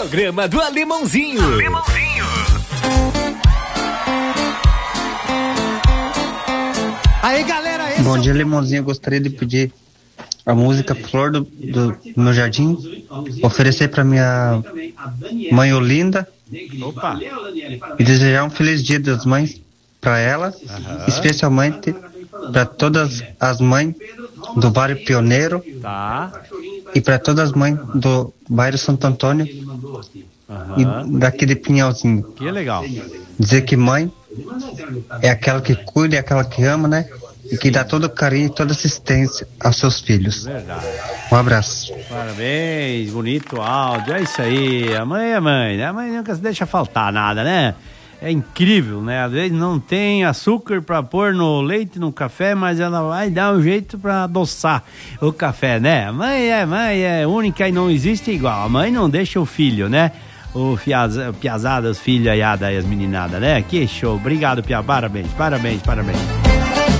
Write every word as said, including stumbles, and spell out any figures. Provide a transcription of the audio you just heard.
Programa do Alemãozinho. Alemãozinho. Aí, galera, esse Bom é o... dia, Alemãozinho. Eu gostaria de pedir a música Flor do, do meu Jardim, oferecer para minha mãe Olinda. Opa. E desejar um feliz Dia das Mães para ela, uhum. especialmente para todas as mães do bairro Pioneiro, tá. e para todas as mães do bairro Santo Antônio, uhum. e daqui de Pinhalzinho. Que legal. Dizer que mãe é aquela que cuida, é aquela que ama, né? E que dá todo carinho e toda assistência aos seus filhos. Verdade. Um abraço. Parabéns, bonito áudio, é isso aí. A mãe é mãe, né? A mãe nunca se deixa faltar nada, né? É incrível, né? Às vezes não tem açúcar pra pôr no leite, no café, mas ela vai dar um jeito pra adoçar o café, né? A mãe é mãe, é única e não existe igual. A mãe não deixa o filho, né? O piazada, os filhos aí, as meninadas, né? Que show. Obrigado, Pia. Parabéns, parabéns, parabéns.